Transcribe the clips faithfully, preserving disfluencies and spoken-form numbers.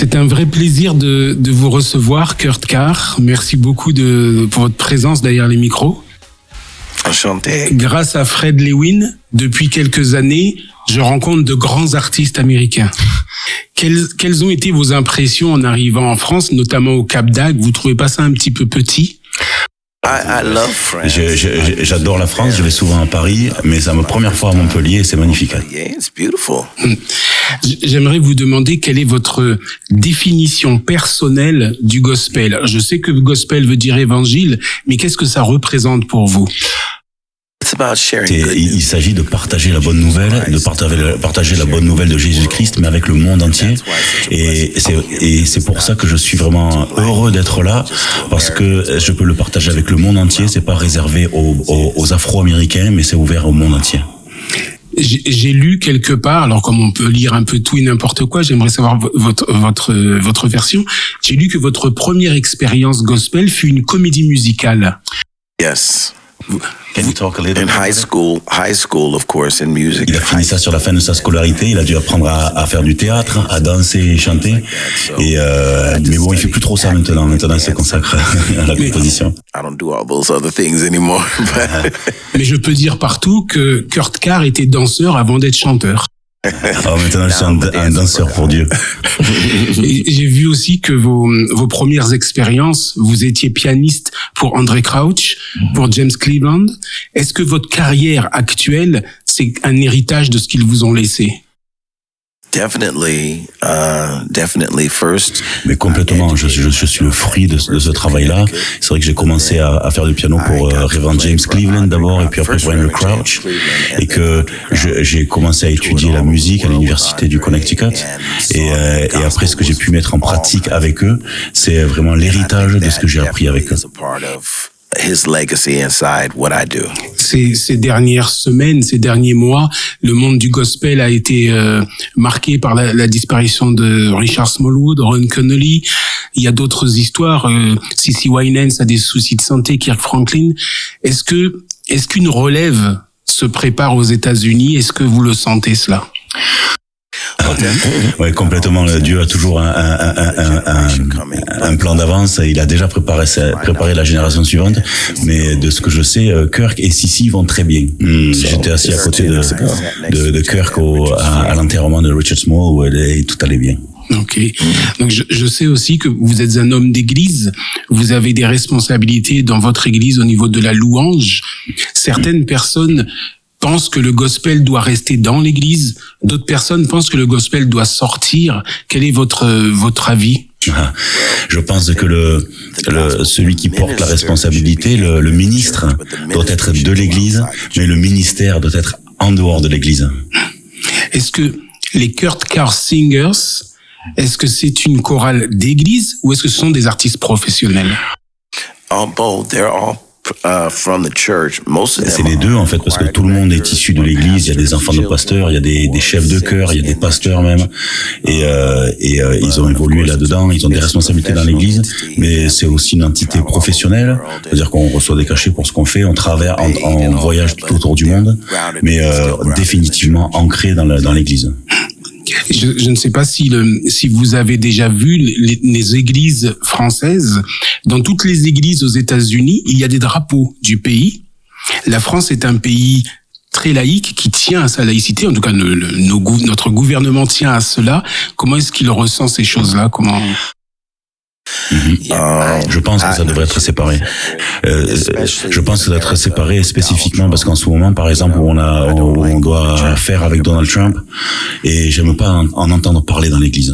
C'est un vrai plaisir de, de vous recevoir, Kurt Carr. Merci beaucoup de, pour votre présence derrière les micros. Enchanté. Grâce à Fred Lewin, depuis quelques années, je rencontre de grands artistes américains. Quelles, quelles ont été vos impressions en arrivant en France, notamment au Cap d'Agde? Vous trouvez pas ça un petit peu petit? I, I love France. Je, je, j'adore la France, je vais souvent à Paris, mais c'est ma première fois à Montpellier, c'est magnifique. Yeah, it's beautiful. J'aimerais vous demander quelle est votre définition personnelle du gospel. Je sais que gospel veut dire évangile, mais qu'est-ce que ça représente pour vous? It's about sharing C'est, good il, il s'agit de partager la bonne nouvelle, de partager, partager la bonne nouvelle de Jésus-Christ, mais avec le monde entier. Et c'est, et c'est pour ça que je suis vraiment heureux d'être là, parce que je peux le partager avec le monde entier. C'est pas réservé aux, aux, aux Afro-Américains, mais c'est ouvert au monde entier. J'ai, j'ai lu quelque part, alors comme on peut lire un peu tout et n'importe quoi, j'aimerais savoir votre votre votre version. J'ai lu que votre première expérience gospel fut une comédie musicale. Yes. Can you talk a little In bit? high school, high school, of course, in music. Il a fini ça sur la fin de sa scolarité. Il a dû apprendre à, à faire du théâtre, à danser et chanter. Et euh, mais bon, il fait plus trop ça maintenant. Maintenant, il se consacre à la composition. I don't do all those other things anymore. But Mais je peux dire partout que Kurt Carr était danseur avant d'être chanteur. Oh, maintenant, je suis un, un danseur pour Dieu. Et j'ai vu aussi que vos, vos premières expériences, vous étiez pianiste pour Andraé Crouch, pour James Cleveland. Est-ce que votre carrière actuelle, c'est un héritage de ce qu'ils vous ont laissé? definitely, uh, definitely first. Mais complètement, je, je, je suis le fruit de, de ce travail-là. C'est vrai que j'ai commencé à, à faire du piano pour euh, Reverend James Cleveland d'abord, et puis après pour Andrew Crouch, et que je, j'ai commencé à étudier la musique à l'université du Connecticut, et, euh, et après ce que j'ai pu mettre en pratique avec eux, c'est vraiment l'héritage de ce que j'ai appris avec eux. His legacy inside what I do. Ces, ces dernières semaines, ces derniers mois, le monde du gospel a été euh, marqué par la, la disparition de Richard Smallwood, Ron Connolly. Il y a d'autres histoires. Euh, C C Winans a des soucis de santé, Kirk Franklin. Est-ce que, est-ce qu'une relève se prépare aux États-Unis? Est-ce que vous le sentez cela? Oui, complètement. Dieu a toujours un, un, un, un, un plan d'avance. Il a déjà préparé, préparé la génération suivante. Mais de ce que je sais, Kirk et Sissi vont très bien. J'étais assis à côté de, de, de Kirk au, à, à l'enterrement de Richard Smallwood et tout allait bien. Ok. Donc je, je sais aussi que vous êtes un homme d'église. Vous avez des responsabilités dans votre église au niveau de la louange. Certaines personnes pensent que le gospel doit rester dans l'église. D'autres personnes pensent que le gospel doit sortir. Quel est votre votre avis? Je pense que le, le celui qui porte la responsabilité, le, le ministre, doit être de l'église, mais le ministère doit être en dehors de l'église. Est-ce que les Kurt Carr Singers, est-ce que c'est une chorale d'église ou est-ce que ce sont des artistes professionnels? All both. They're all Uh, from the church. Most of them c'est les deux en fait, parce que tout le monde est issu de l'église. Il y a des enfants de pasteurs, il y a des, des chefs de chœur, il y a des pasteurs même, et, euh, et euh, ils ont évolué là-dedans. Ils ont des responsabilités dans l'église, mais c'est aussi une entité professionnelle, c'est-à-dire qu'on reçoit des cachets pour ce qu'on fait. On travaille, on, on voyage tout autour du monde, mais euh, définitivement ancré dans, la, dans l'église. Je, je ne sais pas si, le, si vous avez déjà vu les, les églises françaises. Dans toutes les églises aux États-Unis, il y a des drapeaux du pays. La France est un pays très laïque qui tient à sa laïcité. En tout cas, le, le, nos, notre gouvernement tient à cela. Comment est-ce qu'il ressent ces choses-là? Comment... Mmh. Euh, je pense que ça devrait être séparé. Euh, je pense que ça doit être séparé spécifiquement parce qu'en ce moment, par exemple, où on a, où on doit faire avec Donald Trump, et j'aime pas en, en entendre parler dans l'église.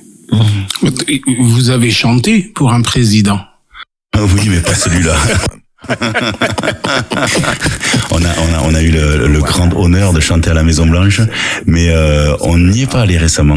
Vous avez chanté pour un président. Oui, mais pas celui-là. on a, on a, on a eu le, le grand honneur de chanter à la Maison Blanche, mais euh, on n'y est pas allé récemment.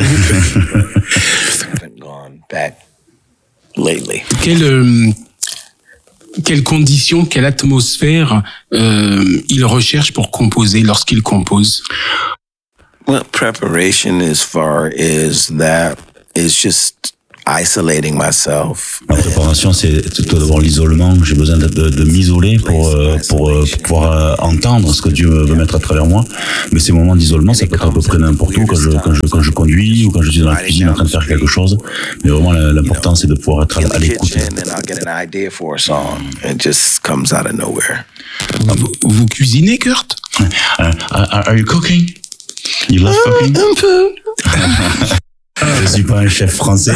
Quelle, euh, quelles conditions, quelle atmosphère euh, il recherche pour composer lorsqu'il compose? Well, preparation as far as that is just isolating myself. Ma préparation, c'est tout d'abord l'isolement. J'ai besoin de, de, de m'isoler pour, euh, pour, euh, pour pouvoir euh, entendre ce que Dieu veut mettre à travers moi. Mais ces moments d'isolement, ça peut être à peu près n'importe où, quand je, quand je, quand je conduis ou quand je suis dans la cuisine en train de faire quelque chose. Mais vraiment, l'important, c'est de pouvoir être à, à l'écoute. Vous, vous cuisinez, Kurt? Uh, are you cooking? You love cooking? Un peu. Je suis pas un chef français.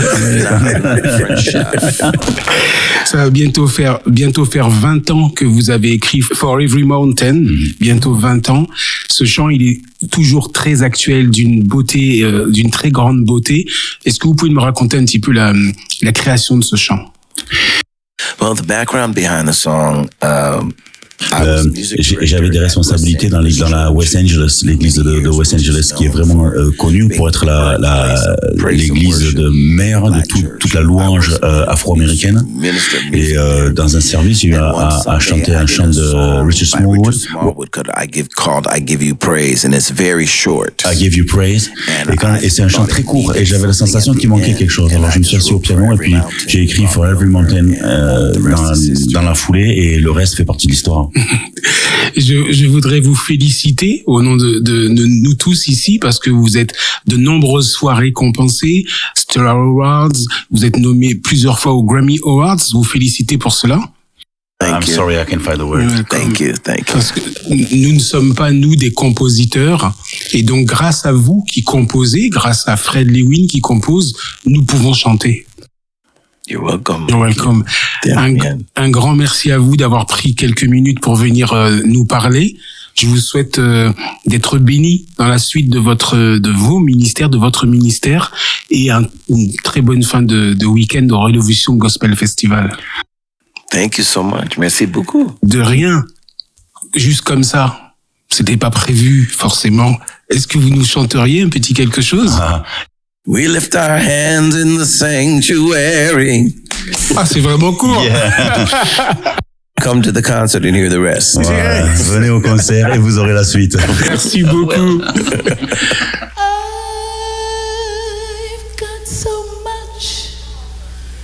Ça va bientôt faire, bientôt faire vingt ans que vous avez écrit For Every Mountain. Bientôt vingt ans. Ce chant, il est toujours très actuel, d'une beauté, euh, d'une très grande beauté. Est-ce que vous pouvez me raconter un petit peu la, la création de ce chant? Well, the background behind the song, um, Euh, j'avais des responsabilités dans, les, dans la West Angeles, l'église de, de West Angeles, qui est vraiment euh, connue pour être la, la l'église de mère de tout, toute la louange euh, afro-américaine. Et euh, dans un service, j'ai eu à, à, à chanter un chant de Richard Smallwood. I give you praise, and it's very short. I give you praise. Et, quand, et c'est un chant très court. Et j'avais la sensation qu'il manquait quelque chose. Alors je me suis assis au piano et puis j'ai écrit For Every Mountain euh, dans, dans la foulée, et le reste fait partie de l'histoire. Je, je voudrais vous féliciter au nom de, de, de nous tous ici, parce que vous êtes de nombreuses fois récompensés, Stellar Awards, vous êtes nommé plusieurs fois aux Grammy Awards. Vous félicitez pour cela. I'm sorry, I can't find the word. Thank you, thank you. Parce que nous ne sommes pas, nous, des compositeurs, et donc grâce à vous qui composez, grâce à Fred Lewin qui compose, nous pouvons chanter. You're welcome. You're welcome. Un, un grand merci à vous d'avoir pris quelques minutes pour venir euh, nous parler. Je vous souhaite euh, d'être bénis dans la suite de votre, de vos ministères, de votre ministère, et un, une très bonne fin de, de week-end au Révolution Gospel Festival. Thank you so much. Merci beaucoup. De rien. Juste comme ça. C'était pas prévu, forcément. Est-ce que vous nous chanteriez un petit quelque chose? Ah. We lift our hands in the sanctuary. Ah, c'est vraiment court. Yeah. Come to the concert and hear the rest. Voilà. Venez au concert et vous aurez la suite. Merci beaucoup.